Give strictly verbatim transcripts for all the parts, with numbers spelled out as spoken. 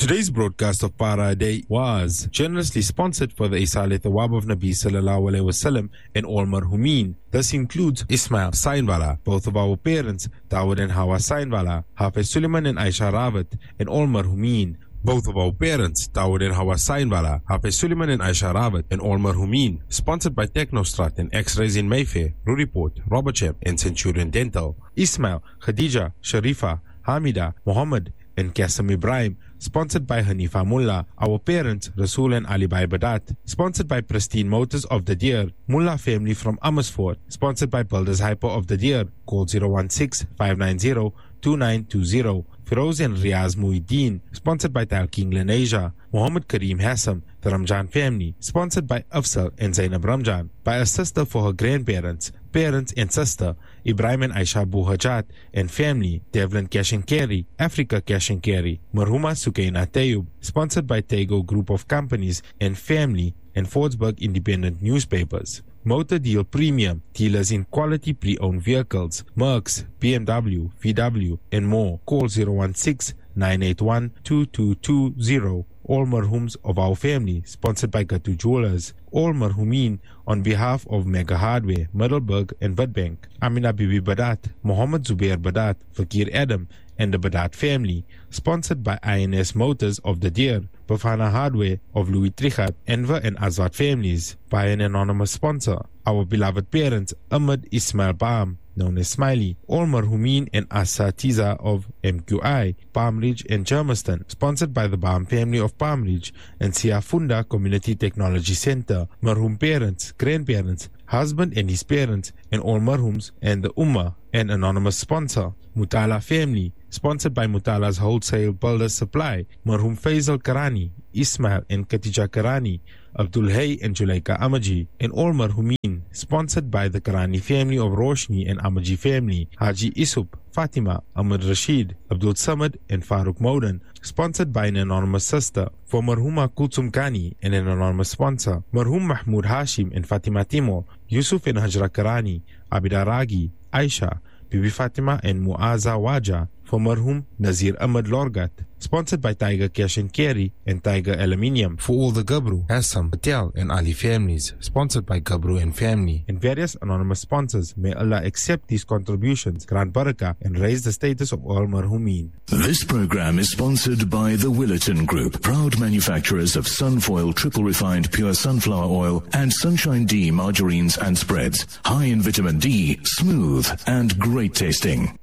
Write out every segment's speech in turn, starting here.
Today's broadcast of Para Day was generously sponsored for the Isale Thawab of Nabi Sallallahu Alaihi Wasallam and all marhumin. This includes Ismail Sainwala, both of our parents, Dawood and Hawa Sainwala, Hafiz Suleiman and Aisha Rawat, and all marhumin. Both of our parents, Dawood and Hawa Sainwala, Hafiz Suleiman and Aisha Rawat, and all marhumin. Sponsored by Technostrat and X-Rays in Mayfair, Ruriport, Robertsham, and Centurion Dental. Ismail, Khadija, Sharifa, Hamida, Muhammad, and Qasim Ibrahim. Sponsored by Hanifa Mullah, our parents, Rasul and Ali Bhai Badat. Sponsored by Pristine Motors of the Deer, Mullah family from Amersfoort. Sponsored by Builders Hyper of the Deer, call zero one six, five nine zero, two nine two zero. Firoz and Riaz Muhyiddin. Sponsored by Tal King Lenasia. Muhammad Kareem Hassam, the Ramjan family. Sponsored by Afsal and Zainab Ramjan. By a sister for her grandparents, parents and sister, Ibrahim and Aisha Buhajat, and family, Devlin Cash and Carry, Africa Cash and Carry, Marhuma Sukaina Tayyub. Sponsored by Tego Group of Companies and family, and Fordsburg Independent Newspapers. Motor Deal Premium, dealers in quality pre-owned vehicles, Mercs, B M W, V W, and more. Call zero one six, nine eight one, two two two zero. All marhums of our family, sponsored by Gatu Jewelers. All marhumin on behalf of Mega Hardware, Middleburg and Witbank. Amina Bibi Badat, Muhammad Zubair Badat, Fakir Adam, and the Badat family. Sponsored by I N S Motors of the Deer, Bafana Hardware of Louis Trichat, Enver and Azad families. By an anonymous sponsor, our beloved parents, Ahmed Ismail Baam, known as Smiley, all marhumin and Asatiza of M Q I, Palm Ridge and Germiston. Sponsored by the Baam family of Palm Ridge and Siafunda Community Technology Center. Marhum parents, grandparents, husband and his parents, and all marhums and the Ummah. An anonymous sponsor, Mutala family. Sponsored by Mutala's Wholesale Builders Supply. Marhum Faisal Karani, Ismail and Katija Karani, Abdul Hay and Julaika Amaji, and all marhumin. Sponsored by the Karani family of Roshni and Amaji family, Haji Isup, Fatima, Ahmad Rashid, Abdul Samad, and Farooq Maudan. Sponsored by an anonymous sister, for Marhuma Kulsum Kani and an anonymous sponsor, Marhum Mahmoud Hashim and Fatima Timor, Yusuf and Hajra Karani, Abida Ragi, Aisha, Bibi Fatima and Muaza Waja. For Marhum Nazir Ahmad Lorgat. Sponsored by Tiger Cash and Carry and Tiger Aluminium. For all the Gabru, Hassam, Patel and Ali families. Sponsored by Gabru and family. And various anonymous sponsors. May Allah accept these contributions, grant barakah, and raise the status of all marhumin. This program is sponsored by the Willerton Group, proud manufacturers of Sunfoil triple refined pure sunflower oil and Sunshine D margarines and spreads. High in vitamin D, smooth and great tasting.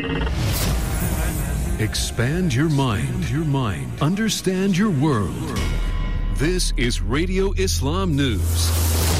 Expand your mind, your mind. Understand your world. This is Radio Islam News.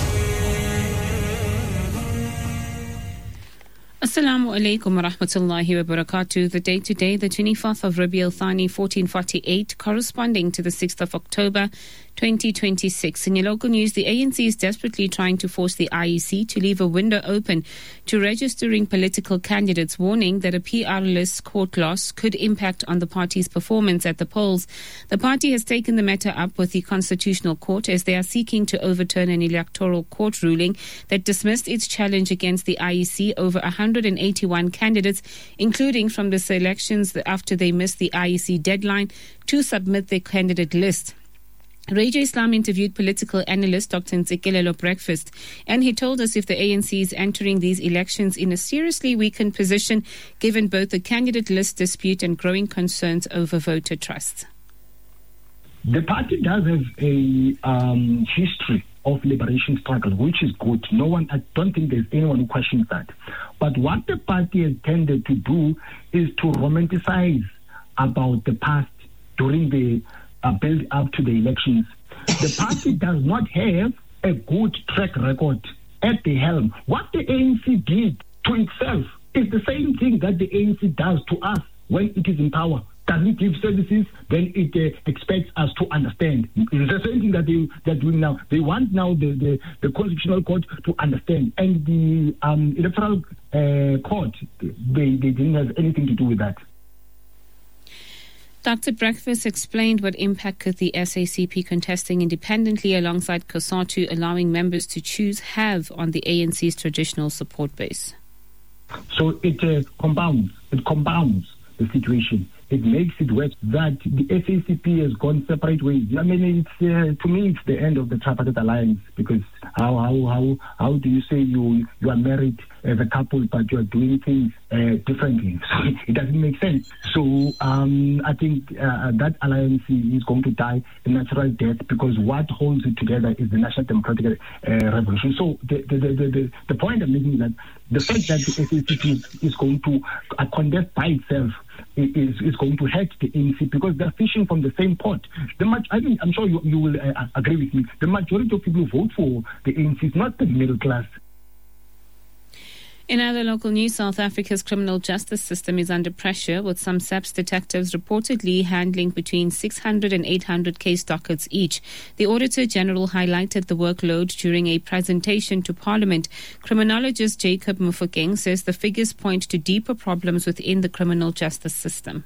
Assalamu alaikum wa rahmatullahi wa barakatuh. The date today, the twenty-fourth of Rabi al-Thani, fourteen forty-eight, corresponding to the sixth of October, twenty twenty-six. In your local news, the A N C is desperately trying to force the I E C to leave a window open to registering political candidates, warning that a P R list court loss could impact on the party's performance at the polls. The party has taken the matter up with the Constitutional Court as they are seeking to overturn an electoral court ruling that dismissed its challenge against the I E C over one hundred eighty-one candidates, including from the selections after they missed the I E C deadline to submit their candidate list. Radio Islam interviewed political analyst Doctor Ntsikelelo Breakfast, and he told us if the A N C is entering these elections in a seriously weakened position, given both the candidate list dispute and growing concerns over voter trust. The party does have a um, history of liberation struggle, which is good. No one, I don't think there's anyone who questions that. But what the party has tended to do is to romanticize about the past during the uh, build up to the elections. The party does not have a good track record at the helm. What the A N C did to itself is the same thing that the A N C does to us when it is in power. Doesn't give services, then it uh, expects us to understand. It's the same thing that they, they're doing now. They want now the, the, the Constitutional Court to understand. And the um, Electoral uh, Court, they, they didn't have anything to do with that. Doctor Breakfast explained what impact could the S A C P contesting independently alongside COSATU allowing members to choose have on the A N C's traditional support base. So it uh, compounds, it compounds the situation. it makes it worse that the S A C P has gone separate ways. I mean, it's uh, to me, it's the end of the tripartite alliance, because how how how how do you say you you are married as a couple but you are doing things uh, differently? So it doesn't make sense. So um, I think uh, that alliance is going to die a natural death, because what holds it together is the National Democratic uh, Revolution. So the the, the the the point I'm making is that the fact that the S A C P is, is going to uh, contest by itself is is going to hurt the A N C, because they're fishing from the same pot. The much, I think, I'm sure you, you will uh, agree with me. The majority of people who vote for the A N C is not the middle class. In other local news, South Africa's criminal justice system is under pressure, with some SAPS detectives reportedly handling between six hundred and eight hundred case dockets each. The Auditor General highlighted the workload during a presentation to Parliament. Criminologist Jacob Mufokeng says the figures point to deeper problems within the criminal justice system.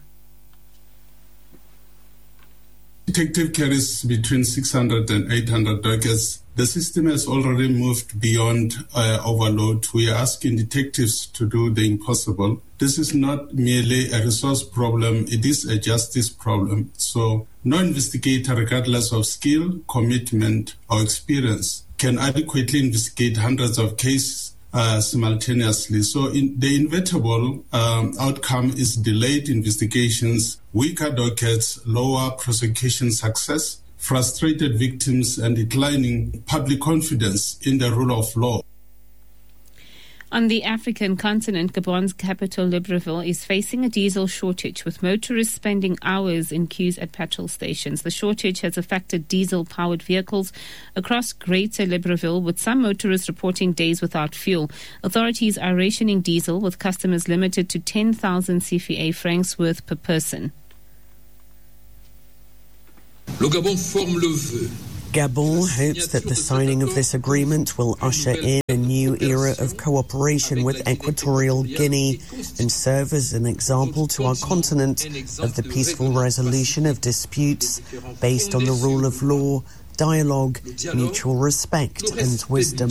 Detective carries between six hundred and eight hundred dockets. The system has already moved beyond uh, overload. We are asking detectives to do the impossible. This is not merely a resource problem, it is a justice problem. So no investigator, regardless of skill, commitment, or experience, can adequately investigate hundreds of cases uh, simultaneously. So in, the inevitable um, outcome is delayed investigations, weaker dockets, lower prosecution success, frustrated victims, and declining public confidence in the rule of law. On the African continent, Gabon's capital Libreville is facing a diesel shortage, with motorists spending hours in queues at petrol stations. The shortage has affected diesel-powered vehicles across Greater Libreville, with some motorists reporting days without fuel. Authorities are rationing diesel, with customers limited to ten thousand C F A francs worth per person. Gabon hopes that the signing of this agreement will usher in a new era of cooperation with Equatorial Guinea and serve as an example to our continent of the peaceful resolution of disputes based on the rule of law, dialogue, mutual respect and wisdom.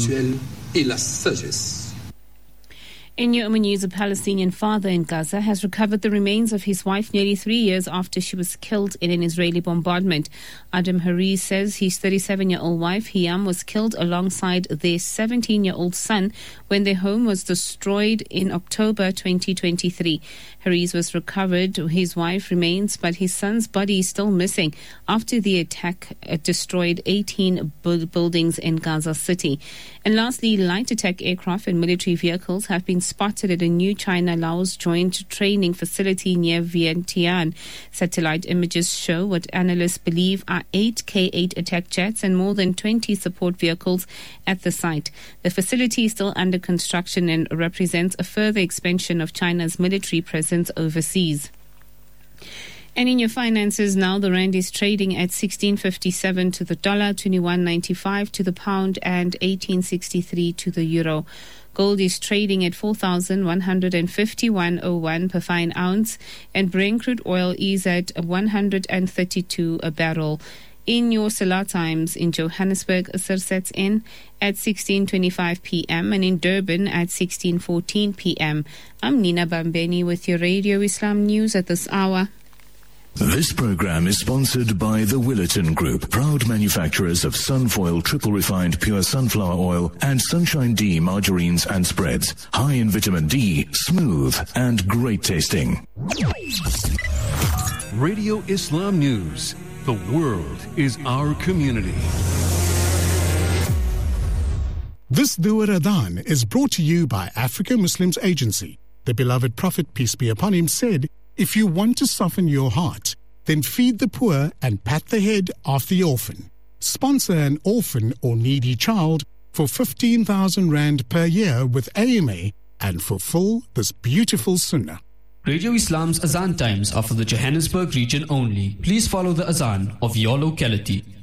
In New News, a Palestinian father in Gaza has recovered the remains of his wife nearly three years after she was killed in an Israeli bombardment. Adam Hariz says his thirty-seven-year-old wife, Hiam, was killed alongside their seventeen-year-old son when their home was destroyed in October twenty twenty-three. Hariz was recovered his wife remains, but his son's body is still missing after the attack destroyed eighteen bu- buildings in Gaza City. And lastly, light attack aircraft and military vehicles have been spotted at a new China-Laos joint training facility near Vientiane. Satellite images show what analysts believe are eight K eight attack jets and more than twenty support vehicles at the site. The facility is still under construction and represents a further expansion of China's military presence overseas. And in your finances now, the rand is trading at sixteen fifty-seven to the dollar, twenty-one ninety-five to the pound, and eighteen sixty-three to the euro. Gold is trading at four thousand one hundred fifty-one point oh one per fine ounce, and Brent crude oil is at one hundred thirty-two a barrel. In your Salah times, in Johannesburg, Asr sets in at sixteen twenty-five p.m. and in Durban at sixteen fourteen p.m. I'm Nina Bambeni with your Radio Islam News at this hour. This program is sponsored by the Willerton Group, proud manufacturers of Sunfoil triple refined pure sunflower oil and Sunshine D margarines and spreads. High in vitamin D, smooth and great tasting. Radio Islam News. The world is our community. This Dua Adhan is brought to you by Africa Muslims Agency. The beloved Prophet, peace be upon him, said, "If you want to soften your heart, then feed the poor and pat the head of the orphan. Sponsor an orphan or needy child for fifteen thousand rand per year with A M A and fulfill this beautiful sunnah." Radio Islam's Azan times are for the Johannesburg region only. Please follow the Azan of your locality.